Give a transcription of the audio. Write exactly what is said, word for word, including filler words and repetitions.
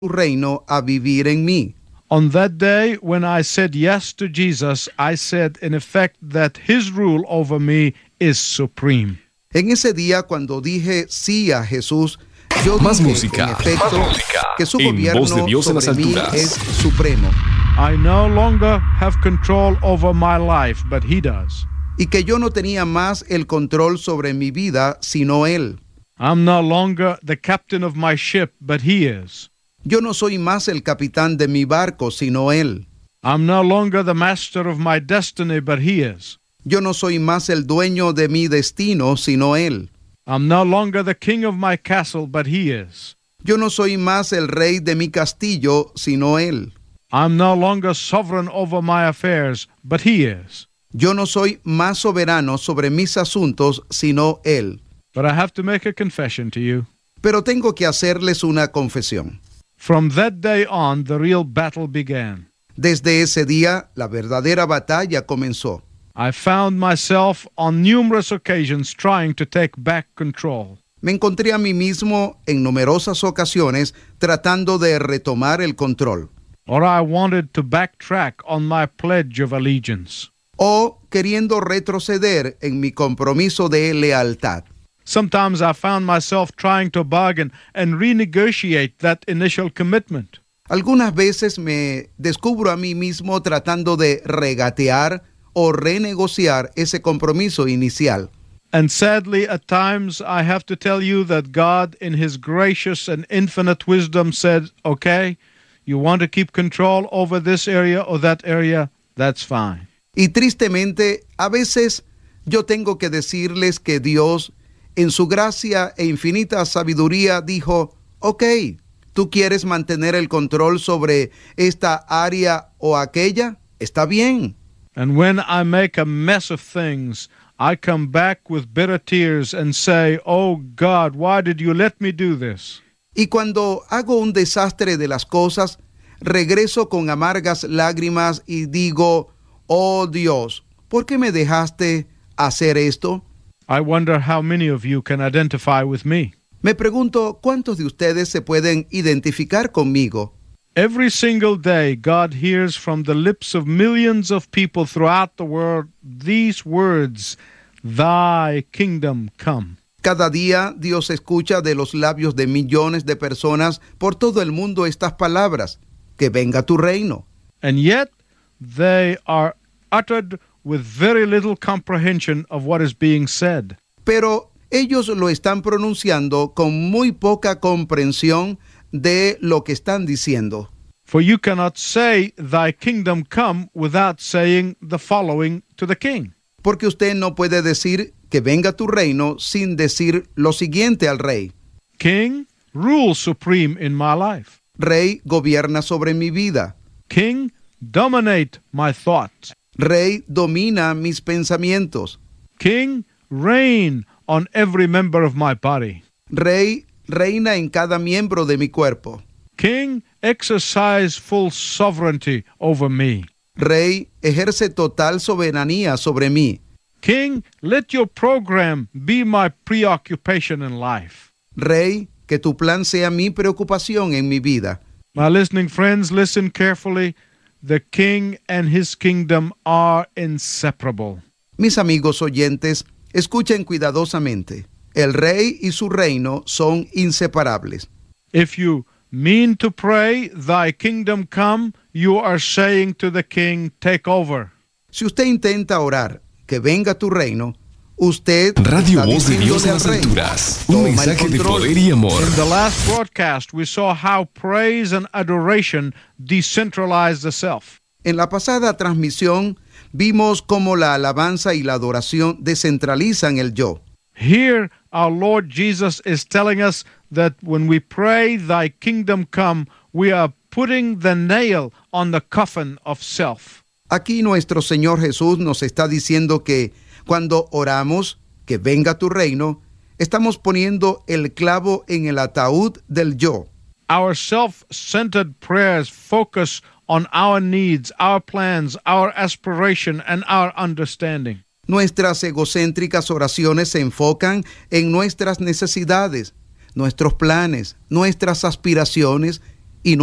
tu reino a vivir en mí. On that day, when I said yes to Jesus, I said, in effect, that his rule over me is supreme. En ese día, cuando dije sí a Jesús, yo Más dije, música, en efecto, más música. que su En gobierno Voz de Dios en las sobre mí alturas. es supremo I no longer have control over my life, but he does. y que yo no tenía más el control sobre mi vida sino Él. I'm no longer the captain of my ship, but he is. Yo no soy más el capitán de mi barco sino Él. I'm no longer the master of my destiny, but he is. Yo no soy más el dueño de mi destino sino Él. I'm no longer the king of my castle, but he is. Yo no soy más el rey de mi castillo sino Él. I'm no longer sovereign over my affairs, but he is. Yo no soy más soberano sobre mis asuntos sino Él. But I have to make a confession to you. Pero tengo que hacerles una confesión. From that day on, the real battle began. Desde ese día, la verdadera batalla comenzó. I found myself on numerous occasions trying to take back control. Me encontré a mí mismo en numerosas ocasiones tratando de retomar el control. Or I wanted to backtrack on my pledge of allegiance. O queriendo retroceder en mi compromiso de lealtad. Sometimes I found myself trying to bargain and renegotiate that initial commitment. Algunas veces me descubro a mí mismo tratando de regatear o renegociar ese compromiso inicial. And sadly, at times, I have to tell you that God, in his gracious and infinite wisdom, said, okay, you want to keep control over this area or that area, that's fine. Y tristemente, a veces yo tengo que decirles que Dios, en su gracia e infinita sabiduría, dijo, ok, ¿tú quieres mantener el control sobre esta área o aquella? Está bien. And when I make a mess of things, I come back with bitter tears and say, oh God, why did you let me do this? Y cuando hago un desastre de las cosas, regreso con amargas lágrimas y digo, oh Dios, ¿por qué me dejaste hacer esto? I wonder how many of you can identify with me. Me pregunto, ¿cuántos de ustedes se pueden identificar conmigo? Every single day, God hears from the lips of millions of people throughout the world these words, Thy kingdom come. Cada día Dios escucha de los labios de millones de personas por todo el mundo estas palabras, que venga tu reino. And yet, they are uttered with very little comprehension of what is being said. Pero ellos lo están pronunciando con muy poca comprensión de lo que están diciendo. For you cannot say, Thy kingdom come, without saying the following to the king. Porque usted no puede decir que venga tu reino sin decir lo siguiente al rey. King, rule supreme in my life. Rey, gobierna sobre mi vida. King, dominate my thoughts. Rey, domina mis pensamientos. King, reign on every member of my body. Rey, reina en cada miembro de mi cuerpo. King, exercise full sovereignty over me. Rey, ejerce total soberanía sobre mí. King, let your program be my preoccupation in life. Rey, que tu plan sea mi preocupación en mi vida. My listening friends, listen carefully. The king and his kingdom are inseparable. Mis amigos oyentes, escuchen cuidadosamente. El rey y su reino son inseparables. If you mean to pray, Thy kingdom come, you are saying to the king, take over. Si usted intenta orar, que venga tu reino, usted Radio está Voz de Dios diciéndole en al las rey, alturas. Un toma el mensaje de control. poder y amor. In the last broadcast, we saw how praise and adoration decentralize the self. En la pasada transmisión, vimos cómo la alabanza y la adoración descentralizan el yo. Here, our Lord Jesus is telling us that when we pray, Thy kingdom come, we are putting the nail on the coffin of self. Aquí nuestro Señor Jesús nos está diciendo que cuando oramos, que venga tu reino, estamos poniendo el clavo en el ataúd del yo. Our self-centered prayers focus on our needs, our plans, our aspiration, and our understanding. Nuestras egocéntricas oraciones se enfocan en nuestras necesidades, nuestros planes, nuestras aspiraciones